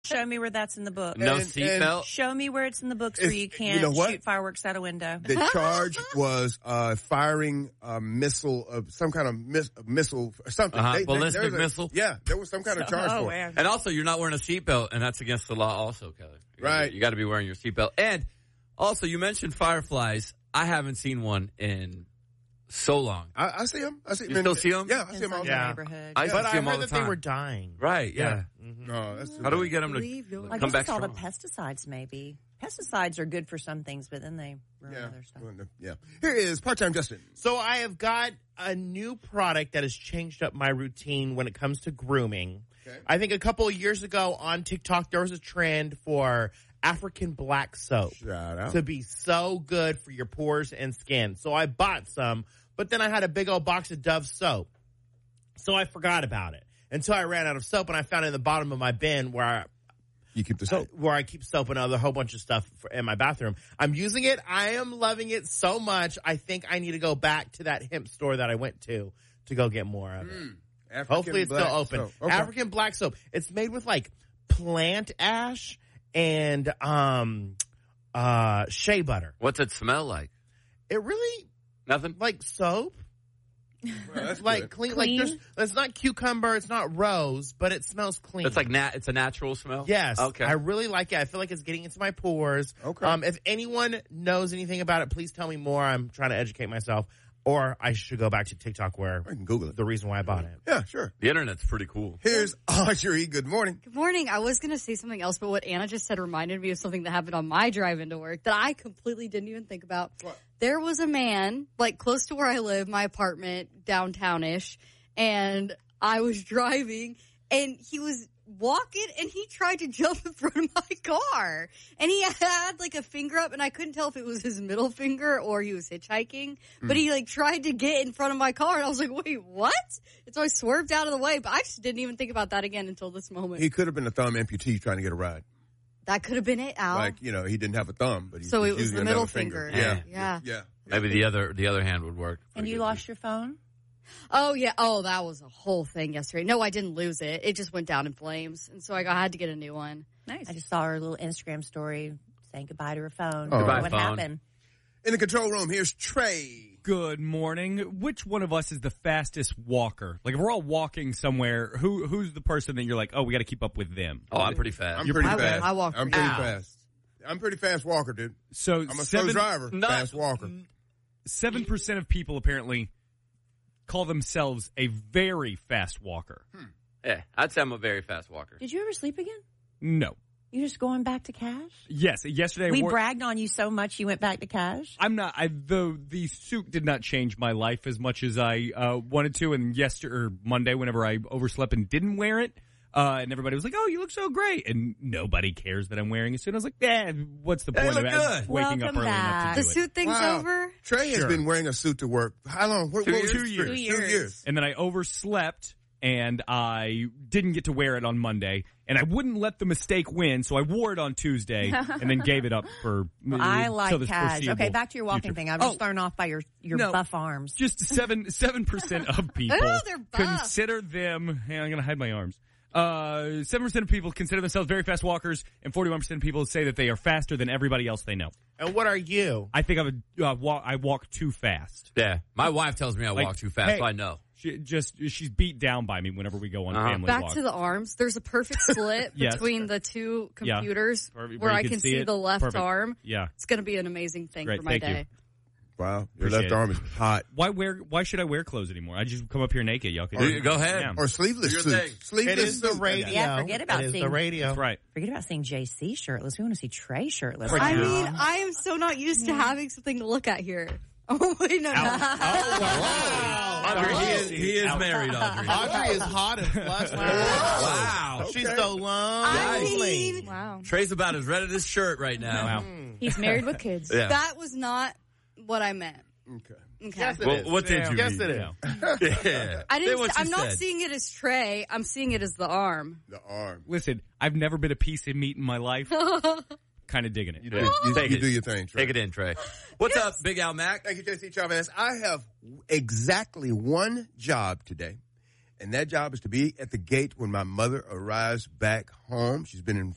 Show me where that's in the book. No seatbelt? Show me where it's in the books where you can't shoot fireworks out a window. The charge was firing a missile of some kind of missile or something. Ballistic missile? Yeah, there was some kind of charge for it. And also, you're not wearing a seatbelt, and that's against the law also, Kelly. Right. You got to be wearing your seatbelt. And also, you mentioned fireflies. I haven't seen one in so long. I see them. You still see them? Yeah, I see them all the time. Neighborhood. I But see I them all heard the that they time. were dying. Right, yeah. No, that's How do we get them to I come guess back it's all the strong? pesticides, maybe. Pesticides are good for some things, but then they ruin other stuff. Yeah. Here is Part-Time Justin. So I have got a new product that has changed up my routine when it comes to grooming. Okay. I think a couple of years ago on TikTok, there was a trend for African black soap Shout out. to be so good for your pores and skin. So I bought some, but then I had a big old box of Dove soap. So I forgot about it until I ran out of soap, and I found it in the bottom of my bin where You keep the soap. where I keep soap and a whole bunch of stuff in my bathroom. I'm using it. I am loving it so much. I think I need to go back to that hemp store that I went to go get more of it. African Hopefully it's still black open. soap. Okay. African black soap. It's made with like plant ash and shea butter. What's it smell like? It really Nothing? like soap. Well, that's Like good. clean. Clean? Like it's not cucumber, it's not rose, but it smells clean. It's like it's a natural smell? Yes. Okay. I really like it. I feel like it's getting into my pores. Okay. If anyone knows anything about it, please tell me more. I'm trying to educate myself. Or I should go back to TikTok where I can Google it. the reason why I bought it. Yeah, sure. The internet's pretty cool. Here's Audrey. Good morning. Good morning. I was going to say something else, but what Anna just said reminded me of something that happened on my drive into work that I completely didn't even think about. What? There was a man, like close to where I live, my apartment, downtownish, and I was driving, and he was walking, and he tried to jump in front of my car. And he had like a finger up, and I couldn't tell if it was his middle finger or he was hitchhiking. But he like tried to get in front of my car, and I was like, wait, what? And so I swerved out of the way, but I just didn't even think about that again until this moment. He could have been a thumb amputee trying to get a ride. That could have been it, Al. Like, he didn't have a thumb, but he So was it was using the middle another finger. finger. Yeah. Yeah. Maybe the other hand would work. And you lost your phone? Oh, yeah. Oh, that was a whole thing yesterday. No, I didn't lose it. It just went down in flames. And so I had to get a new one. Nice. I just saw her little Instagram story saying goodbye to her phone. Goodbye, What phone. happened? In the control room, here's Trey. Good morning. Which one of us is the fastest walker? Like, if we're all walking somewhere, who's the person that you're like, oh, we got to keep up with them? Oh, I'm pretty fast. I'm pretty I- fast. I walk I'm pretty pretty fast. fast. I'm pretty fast walker, dude. So I'm a slow driver, fast walker. 7% of people apparently call themselves a very fast walker. Yeah, I'd say I'm a very fast walker. Did you ever sleep again? No. You just going back to cash? Yes. Yesterday, We bragged on you so much you went back to cash? I'm not. The suit did not change my life as much as I wanted to. And Monday, whenever I overslept and didn't wear it, and everybody was like, "Oh, you look so great," and nobody cares that I'm wearing a suit. I was like, "Yeah, what's the point look of good. waking up Welcome early back. enough The to do it?" suit thing's over? Trey has Sure. been wearing a suit to work. How long? What was 2 his years. trip? 2 2 years. And then I overslept, and I didn't get to wear it on Monday, and I wouldn't let the mistake win, so I wore it on Tuesday, and then gave it up for I till like the cash. foreseeable Okay, back to your walking future. thing. I was just thrown off by your No. buff arms. Just 7% of people Oh, they're buff. consider them. Hey, I'm going to hide my arms. 7% of people consider themselves very fast walkers, and 41% of people say that they are faster than everybody else they know. And what are you? I think I walk too fast. Yeah, my wife tells me I Like, walk too fast, hey, so I know. She's beat down by me whenever we go on family Back walks. to the arms. There's a perfect split Yes. between the two computers Where where you I can see it. the left Perfect. arm. Yeah. It's going to be an amazing thing Great, for my thank you. day. Wow, your Appreciate left it. arm is hot. Why should I wear clothes anymore? I just come up here naked. Y'all can Go ahead. Yeah. Or sleeveless Your suit. thing. Sleeveless It is the suit. radio. Yeah, forget about it is seeing- the radio. That's right. Forget about seeing JC shirtless. We want to see Trey shirtless. I mean, I am so not used to having something to look at here. Oh, wait, no. Audrey, he is married, Audrey. Audrey is hot and flustered. Wow. She's so long. I mean, wow. Trey's about as red as his shirt right now. Wow. He's married with kids. Yeah. that was not what I meant. Okay. Okay. Yes, it Well, is. what did you Yes, mean? it is. Yeah. I Say didn't. what you I'm not said. seeing it as Trey. I'm seeing it as the arm. The arm. Listen, I've never been a piece of meat in my life. Kind of digging it. You do your thing, Trey. Take it in, Trey. What's up, Big Al Mac? Thank you, JC Chavez. I have exactly one job today, and that job is to be at the gate when my mother arrives back home. She's been in